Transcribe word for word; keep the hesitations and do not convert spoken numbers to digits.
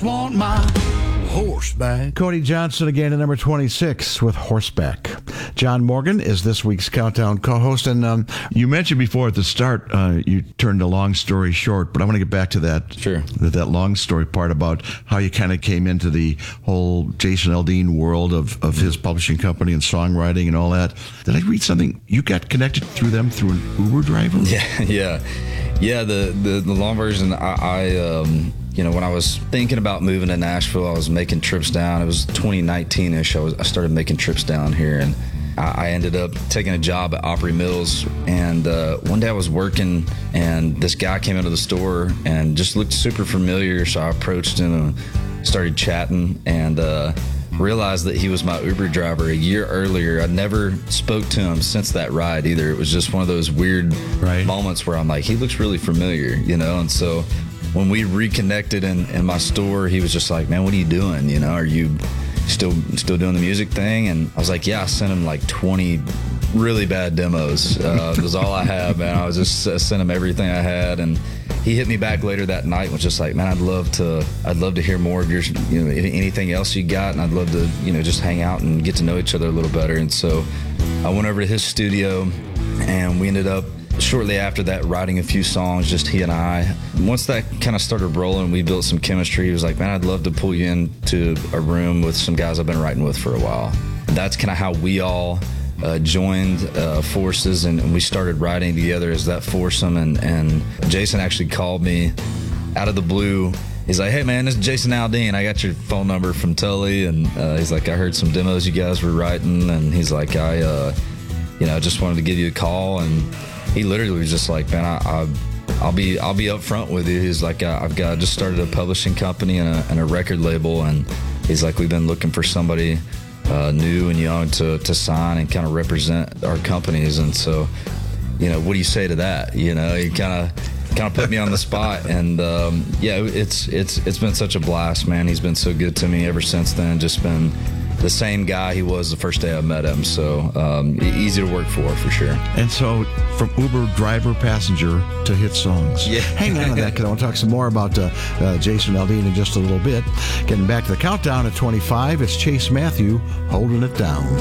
just want my horseback. Cody Johnson again at number twenty-six with Horseback. John Morgan is this week's Countdown co-host. And um, you mentioned before at the start, uh, you turned a long story short, but I want to get back to that, sure. that, that long story part about how you kind of came into the whole Jason Aldean world of, of his publishing company and songwriting and all that. Did I read something? You got connected through them through an Uber driver? Yeah, yeah. Yeah, the, the, the long version, I... I um, You know, when I was thinking about moving to Nashville, I was making trips down. It was twenty nineteen-ish. I, was, I started making trips down here, and I, I ended up taking a job at Opry Mills. And uh, one day I was working, and this guy came into the store and just looked super familiar. So I approached him and started chatting, and uh, realized that he was my Uber driver a year earlier. I never spoke to him since that ride either. It was just one of those weird right. moments where I'm like, he looks really familiar, you know? And so when we reconnected in, in my store, he was just like, man, what are you doing? You know, are you still still doing the music thing? And I was like, yeah, I sent him like twenty really bad demos. Uh, it was all I had, man. I was just uh, sent him everything I had. And he hit me back later that night and was just like, man, I'd love to, I'd love to hear more of your, you know, anything else you got. And I'd love to, you know, just hang out and get to know each other a little better. And so I went over to his studio, and we ended up shortly after that writing a few songs, just he and I. Once that kind of started rolling, we built some chemistry. He was like, man, I'd love to pull you into a room with some guys I've been writing with for a while. And that's kind of how we all uh, joined uh, forces, and, and we started writing together as that foursome. And, and Jason actually called me out of the blue. He's like, hey, man, this is Jason Aldean. I got your phone number from Tully. And uh, he's like, I heard some demos you guys were writing. And he's like, I, uh, you know, just wanted to give you a call. And he literally was just like, man, I, I, I'll be I'll be up front with you. He's like, I've got just started a publishing company and a, and a record label, and he's like, we've been looking for somebody uh, new and young to, to sign and kind of represent our companies. And so, you know, what do you say to that? You know, he kind of kind of put me on the spot, and um, yeah, it's it's it's been such a blast, man. He's been so good to me ever since then. Just been the same guy he was the first day I met him. So um, easy to work for, for sure. And so from Uber driver passenger to hit songs. Yeah. Hang on to that, because I want to talk some more about uh, uh, Jason Aldean in just a little bit. Getting back to the countdown at twenty-five, it's Chase Matthew, Holding It Down.